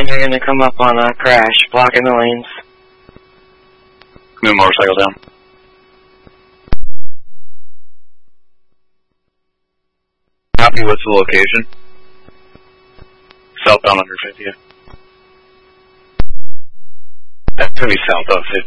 they're gonna come up on a crash, blocking the lanes. New motorcycle down. Copy, what's the location? Southbound under 50. That's gonna be south of 50.